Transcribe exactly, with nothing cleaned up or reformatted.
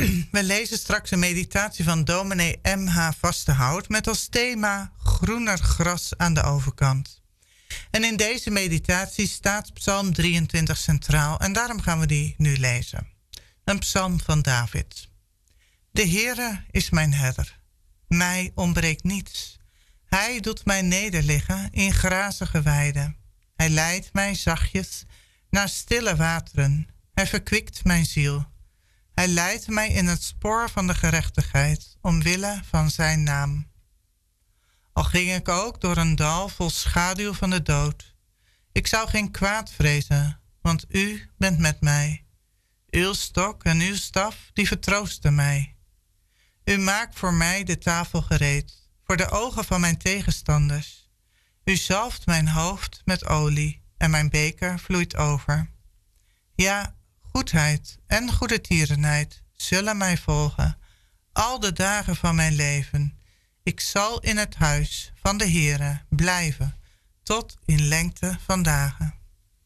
We lezen straks een meditatie van dominee M H Vastenhout met als thema groener gras aan de overkant. En in deze meditatie staat Psalm drieëntwintig centraal en daarom gaan we die nu lezen. Een psalm van David. De Heere is mijn herder. Mij ontbreekt niets. Hij doet mij nederliggen in grazige weiden. Hij leidt mij zachtjes naar stille wateren. Hij verkwikt mijn ziel. Hij leidt mij in het spoor van de gerechtigheid, omwille van zijn naam. Al ging ik ook door een dal vol schaduw van de dood. Ik zou geen kwaad vrezen, want u bent met mij. Uw stok en uw staf, die vertroosten mij. U maakt voor mij de tafel gereed, voor de ogen van mijn tegenstanders. U zalft mijn hoofd met olie en mijn beker vloeit over. Ja, goedheid en goedertierenheid zullen mij volgen, al de dagen van mijn leven. Ik zal in het huis van de Heere blijven, tot in lengte van dagen.